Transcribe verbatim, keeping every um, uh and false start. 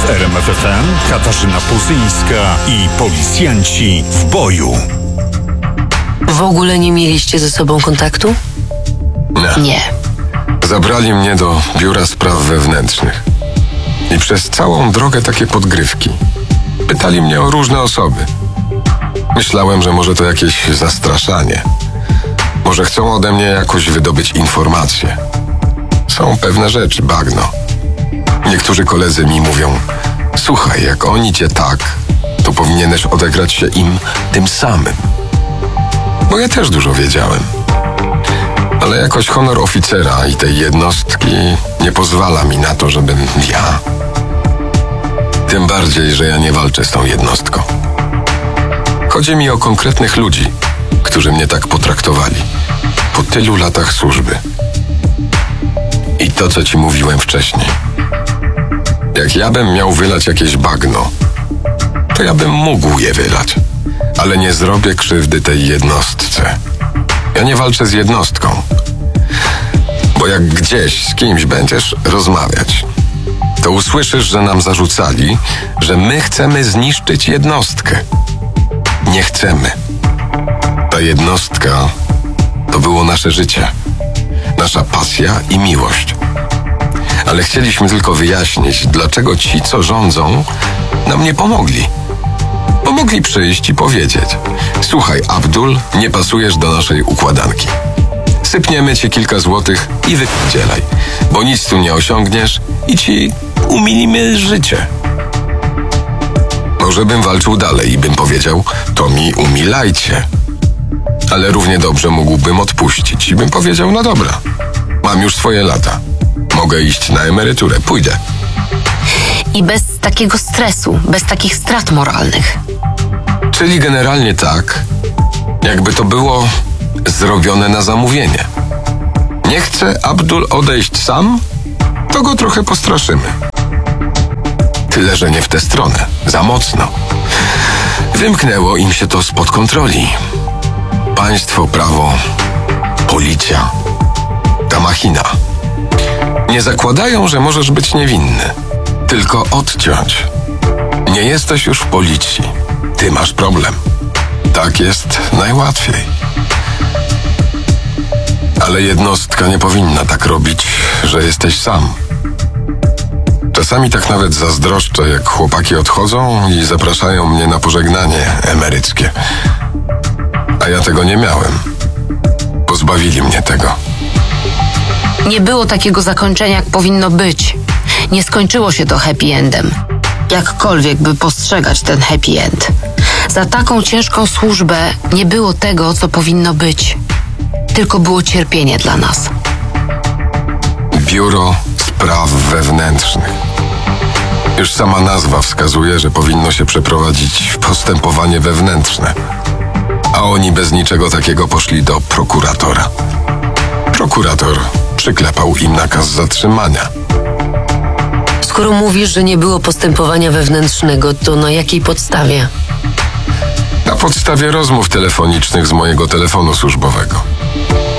W R M F F M Katarzyna Puzyńska i policjanci w boju. W ogóle nie mieliście ze sobą kontaktu? Nie. Nie. Zabrali mnie do biura spraw wewnętrznych. I przez całą drogę takie podgrywki. Pytali mnie o różne osoby. Myślałem, że może to jakieś zastraszanie. Może chcą ode mnie jakoś wydobyć informacje. Są pewne rzeczy, bagno. Niektórzy koledzy mi mówią: słuchaj, jak oni cię tak, to powinieneś odegrać się im tym samym. Bo ja też dużo wiedziałem. Ale jakoś honor oficera i tej jednostki nie pozwala mi na to, żebym ja... Tym bardziej, że ja nie walczę z tą jednostką. Chodzi mi o konkretnych ludzi, którzy mnie tak potraktowali po tylu latach służby. I to, co ci mówiłem wcześniej. Jak ja bym miał wylać jakieś bagno, to ja bym mógł je wylać, ale nie zrobię krzywdy tej jednostce. Ja nie walczę z jednostką, bo jak gdzieś z kimś będziesz rozmawiać, to usłyszysz, że nam zarzucali, że my chcemy zniszczyć jednostkę. Nie chcemy. Ta jednostka to było nasze życie, nasza pasja i miłość. Ale chcieliśmy tylko wyjaśnić, dlaczego ci, co rządzą, nam nie pomogli. Bo mogli przyjść i powiedzieć: słuchaj, Abdul, nie pasujesz do naszej układanki. Sypniemy ci kilka złotych i wypierdzielaj, bo nic tu nie osiągniesz i ci umilimy życie. Może bym walczył dalej i bym powiedział: to mi umilajcie. Ale równie dobrze mógłbym odpuścić i bym powiedział: no dobra, mam już swoje lata. Mogę iść na emeryturę, pójdę. I bez takiego stresu, bez takich strat moralnych. Czyli generalnie tak, jakby to było zrobione na zamówienie. Nie chce Abdul odejść sam, to go trochę postraszymy. Tyle, że nie w tę stronę, za mocno. Wymknęło im się to spod kontroli. Państwo, prawo, policja, ta machina. Nie zakładają, że możesz być niewinny, tylko odciąć. Nie jesteś już w policji, ty masz problem. Tak jest najłatwiej. Ale jednostka nie powinna tak robić, że jesteś sam. Czasami tak nawet zazdroszczę, jak chłopaki odchodzą i zapraszają mnie na pożegnanie emeryckie. A ja tego nie miałem. Pozbawili mnie tego. Nie było takiego zakończenia, jak powinno być. Nie skończyło się to happy endem. Jakkolwiek by postrzegać ten happy end. Za taką ciężką służbę nie było tego, co powinno być. Tylko było cierpienie dla nas. Biuro Spraw Wewnętrznych. Już sama nazwa wskazuje, że powinno się przeprowadzić postępowanie wewnętrzne. A oni bez niczego takiego poszli do prokuratora. Prokurator przyklepał im nakaz zatrzymania. Skoro mówisz, że nie było postępowania wewnętrznego, to na jakiej podstawie? Na podstawie rozmów telefonicznych z mojego telefonu służbowego.